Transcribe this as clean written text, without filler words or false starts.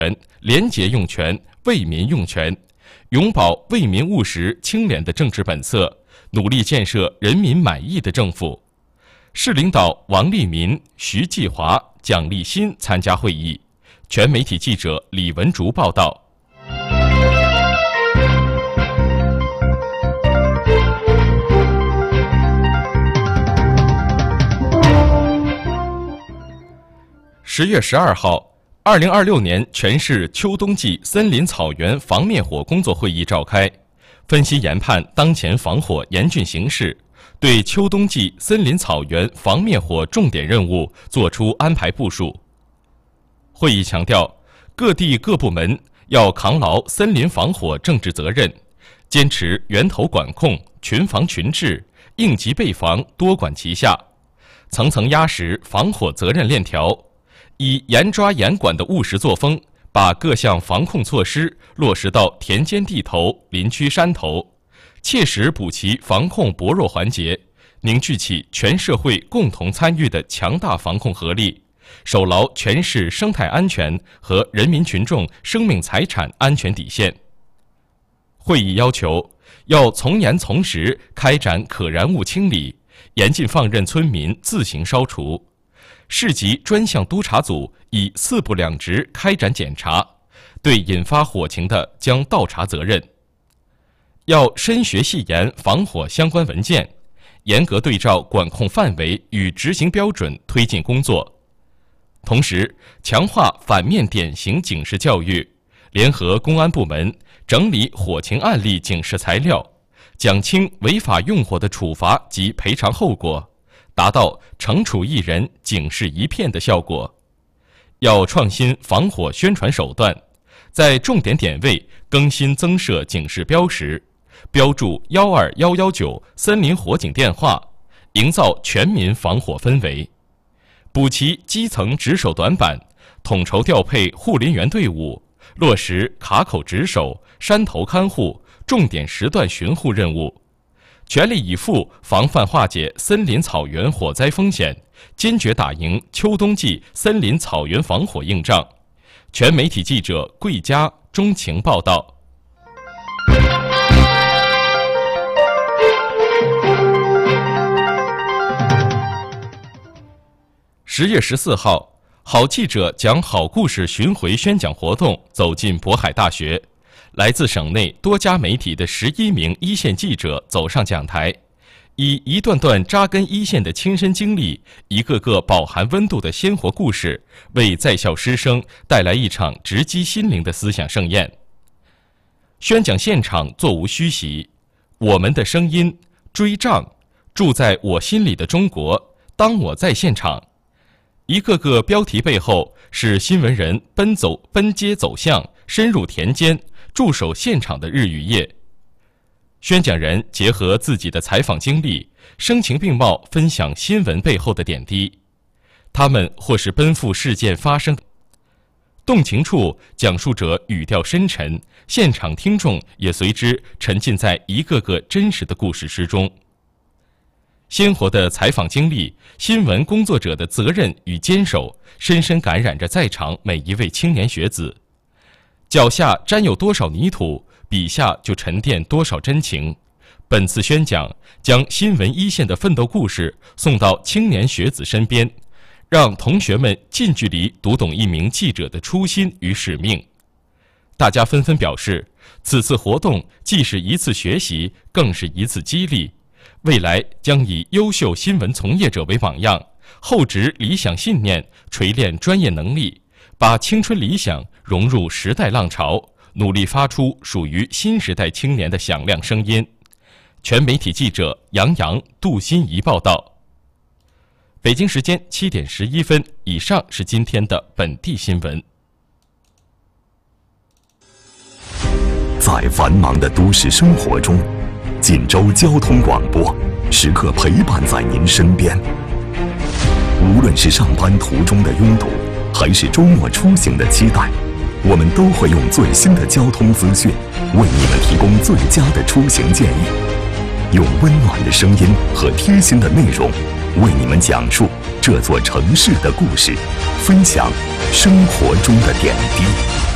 廉洁用权、为民用权，永葆为民务实、清廉的政治本色，努力建设人民满意的政府。市领导王立民、徐继华、蒋立新参加会议。全媒体记者李文竹报道。10月12号，2026年全市秋冬季森林草原防灭火工作会议召开，分析研判当前防火严峻形势，对秋冬季森林草原防灭火重点任务作出安排部署。会议强调，各地各部门要扛牢森林防火政治责任，坚持源头管控、群防群治、应急备防多管齐下，层层压实防火责任链条，以严抓严管的务实作风，把各项防控措施落实到田间地头、林区山头，切实补齐防控薄弱环节，凝聚起全社会共同参与的强大防控合力，守牢全市生态安全和人民群众生命财产安全底线。会议要求，要从严从实开展可燃物清理，严禁放任村民自行烧除。市级专项督查组以4部2职开展检查，对引发火情的将倒查责任。要深学细研防火相关文件，严格对照管控范围与执行标准推进工作。同时，强化反面典型警示教育，联合公安部门整理火情案例警示材料，讲清违法用火的处罚及赔偿后果，达到惩处一人、警示一片的效果。要创新防火宣传手段，在重点点位更新增设警示标识，标注12119森林火警电话，营造全民防火氛围。补齐基层值守短板，统筹调配护林员队伍，落实卡口值守、山头看护、重点时段巡护任务，全力以赴防范化解森林草原火灾风险，坚决打赢秋冬季森林草原防火硬仗。全媒体记者桂佳、钟情报道。10月14号，好记者讲好故事巡回宣讲活动走进渤海大学，来自省内多家媒体的11名一线记者走上讲台，以一段段扎根一线的亲身经历，一个个饱含温度的鲜活故事，为在校师生带来一场直击心灵的思想盛宴。宣讲现场座无虚席，我们的声音，追账，住在我心里的中国，当我在现场。一个个标题背后是新闻人奔街走巷、深入田间、驻守现场的日与夜。宣讲人结合自己的采访经历，声情并茂分享新闻背后的点滴。他们或是奔赴事件发生动情处，讲述者语调深沉，现场听众也随之沉浸在一个个真实的故事之中。鲜活的采访经历，新闻工作者的责任与坚守，深深感染着在场每一位青年学子。脚下沾有多少泥土，笔下就沉淀多少真情。本次宣讲将新闻一线的奋斗故事送到青年学子身边，让同学们近距离读懂一名记者的初心与使命。大家纷纷表示，此次活动既是一次学习，更是一次激励。未来将以优秀新闻从业者为榜样，厚植理想信念，锤炼专业能力，把青春理想融入时代浪潮，努力发出属于新时代青年的响亮声音。全媒体记者杨洋、杜欣怡报道。北京时间7点11分，以上是今天的本地新闻。 在繁忙的都市生活中，锦州交通广播时刻陪伴在您身边。无论是上班途中的拥堵，还是周末出行的期待，我们都会用最新的交通资讯为你们提供最佳的出行建议，用温暖的声音和贴心的内容为你们讲述这座城市的故事，分享生活中的点滴。